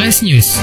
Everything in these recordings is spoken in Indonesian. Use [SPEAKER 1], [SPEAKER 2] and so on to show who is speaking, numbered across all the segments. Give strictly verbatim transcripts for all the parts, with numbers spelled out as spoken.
[SPEAKER 1] Flash News.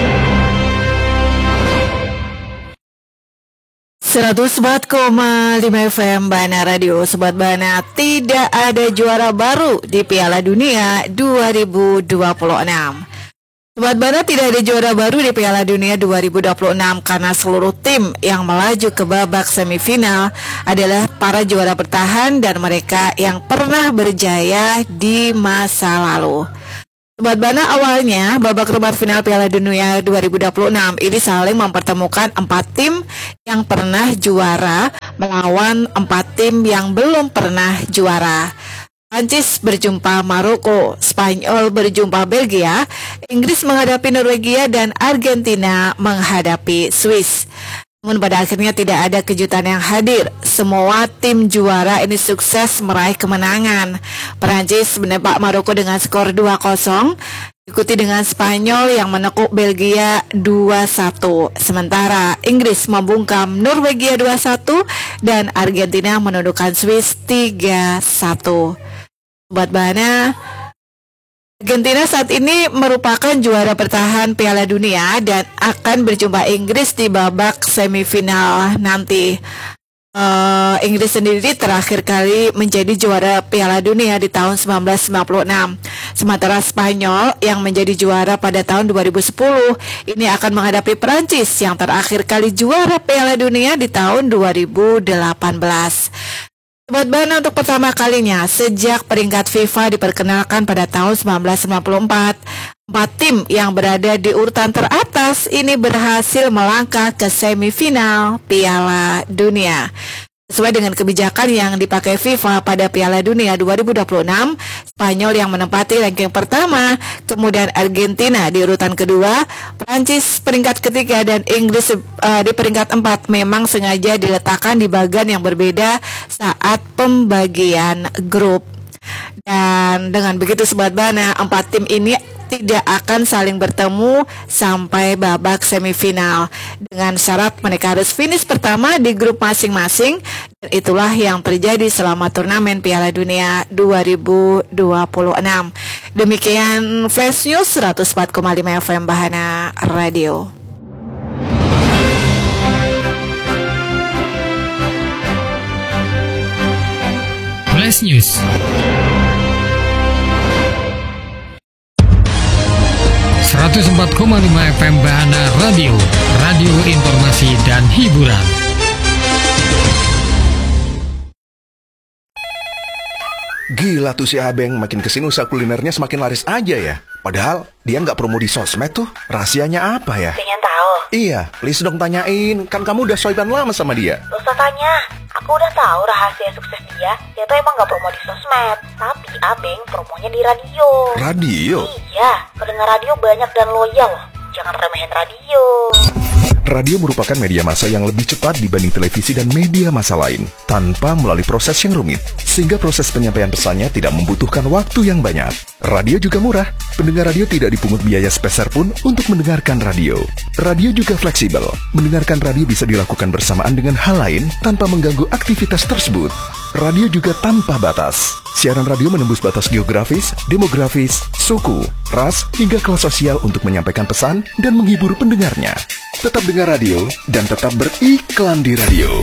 [SPEAKER 2] seratus empat koma lima F M Bana Radio. Sobat Bana, tidak ada juara baru di Piala Dunia dua ribu dua puluh enam. Sobat Bana, tidak ada juara baru di Piala Dunia dua ribu dua puluh enam karena seluruh tim yang melaju ke babak semifinal adalah para juara bertahan dan mereka yang pernah berjaya di masa lalu. Sobat Bana, awalnya babak perempat final Piala Dunia dua ribu dua puluh enam ini saling mempertemukan empat tim yang pernah juara melawan empat tim yang belum pernah juara. Prancis berjumpa Maroko, Spanyol berjumpa Belgia, Inggris menghadapi Norwegia, dan Argentina menghadapi Swiss. Namun pada akhirnya tidak ada kejutan yang hadir. Semua tim juara ini sukses meraih kemenangan. Prancis menembak Maroko dengan skor dua kosong, diikuti dengan Spanyol yang menekuk Belgia dua satu. Sementara Inggris membungkam Norwegia dua satu dan Argentina menundukkan Swiss tiga satu. Sobat Bana, Argentina saat ini merupakan juara bertahan Piala Dunia dan akan berjumpa Inggris di babak semifinal nanti. Uh, Inggris sendiri terakhir kali menjadi juara Piala Dunia di tahun seribu sembilan ratus sembilan puluh enam. Sementara Spanyol yang menjadi juara pada tahun dua ribu sepuluh ini akan menghadapi Prancis yang terakhir kali juara Piala Dunia di tahun dua ribu delapan belas. Sobat Bana, untuk pertama kalinya sejak peringkat FIFA diperkenalkan pada tahun seribu sembilan ratus sembilan puluh empat, empat tim yang berada di urutan teratas ini berhasil melangkah ke semifinal Piala Dunia. Sesuai dengan kebijakan yang dipakai FIFA pada Piala Dunia dua ribu dua puluh enam, Spanyol yang menempati ranking pertama, kemudian Argentina di urutan kedua, Prancis peringkat ketiga, dan Inggris uh, di peringkat empat. Memang sengaja diletakkan di bagian yang berbeda saat pembagian grup. Dan dengan begitu Sobat Bana, empat tim ini tidak akan saling bertemu sampai babak semifinal dengan syarat mereka harus finish pertama di grup masing-masing, dan itulah yang terjadi selama turnamen Piala Dunia dua ribu dua puluh enam. Demikian Flash News seratus empat koma lima F M Bahana Radio.
[SPEAKER 1] Flash News. seratus empat koma lima F M Bahana Radio, radio informasi dan hiburan.
[SPEAKER 3] Gila tuh si Abeng, makin kesini usaha kulinernya semakin laris aja ya. Padahal dia nggak promo di sosmed tuh. Rahasianya apa ya?
[SPEAKER 4] Pengen tahu?
[SPEAKER 3] Iya, please dong tanyain. Kan kamu udah soiban lama sama dia.
[SPEAKER 4] Gak usah tanya. Aku udah tahu rahasia sukses dia. Dia tuh emang gak promo di sosmed, tapi Abeng promonya di radio.
[SPEAKER 3] Radio?
[SPEAKER 4] Iya, pendengar radio banyak dan loyal. Jangan remehin radio.
[SPEAKER 3] Radio merupakan media massa yang lebih cepat dibanding televisi dan media massa lain, tanpa melalui proses yang rumit, sehingga proses penyampaian pesannya tidak membutuhkan waktu yang banyak. Radio juga murah. Pendengar radio tidak dipungut biaya sepeser pun untuk mendengarkan radio. Radio juga fleksibel. Mendengarkan radio bisa dilakukan bersamaan dengan hal lain tanpa mengganggu aktivitas tersebut. Radio juga tanpa batas. Siaran radio menembus batas geografis, demografis, suku, ras, hingga kelas sosial untuk menyampaikan pesan dan menghibur pendengarnya. Tetap dengar radio dan tetap beriklan di radio.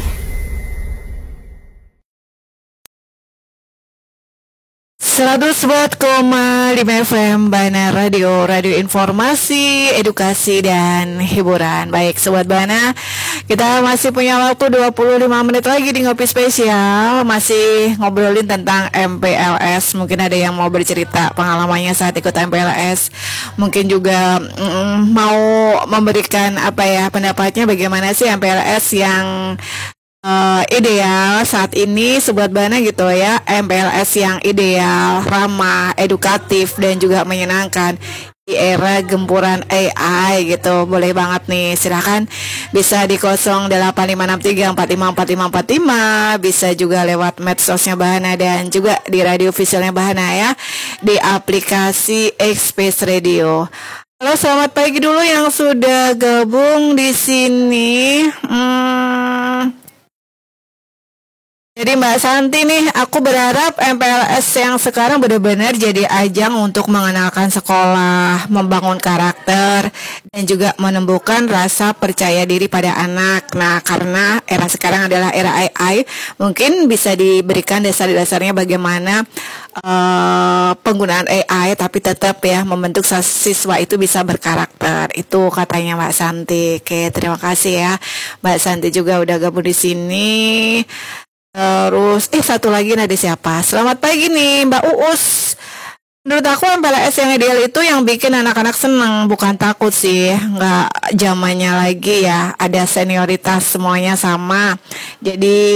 [SPEAKER 2] seratus empat koma lima F M Bana Radio, radio informasi, edukasi, dan hiburan. Baik Sobat Bana, kita masih punya waktu dua puluh lima menit lagi di Ngopi Spesial. Masih ngobrolin tentang M P L S. Mungkin ada yang mau bercerita pengalamannya saat ikut M P L S. Mungkin juga mm, mau memberikan apa ya pendapatnya bagaimana sih M P L S yang Uh, ideal saat ini Sobat Bana gitu ya. M P L S yang ideal, ramah, edukatif, dan juga menyenangkan di era gempuran A I gitu. Boleh banget nih, silakan bisa di nol delapan lima enam tiga empat lima empat lima empat lima, bisa juga lewat medsosnya Bahana dan juga di radio officialnya Bahana ya, di aplikasi Express Radio. Halo, selamat pagi dulu yang sudah gabung di sini. Hmm, Jadi Mbak Santi nih, aku berharap M P L S yang sekarang benar-benar jadi ajang untuk mengenalkan sekolah, membangun karakter, dan juga menumbuhkan rasa percaya diri pada anak. Nah, karena era sekarang adalah era A I, mungkin bisa diberikan dasar-dasarnya bagaimana uh, penggunaan A I, tapi tetap ya membentuk siswa itu bisa berkarakter. Itu katanya Mbak Santi. Oke, terima kasih ya Mbak Santi juga udah gabung di sini. Terus, eh satu lagi ada siapa? Selamat pagi nih Mbak Uus. Menurut aku M P L S yang ideal itu yang bikin anak-anak seneng, bukan takut sih. Nggak zamannya lagi ya, ada senioritas semuanya sama. Jadi